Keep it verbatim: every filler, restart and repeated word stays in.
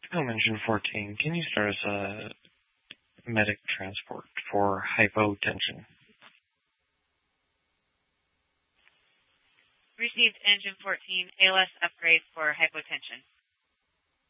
Home engine fourteen, can you start us a medic transport for hypotension? Received engine fourteen, A L S upgrade for hypotension.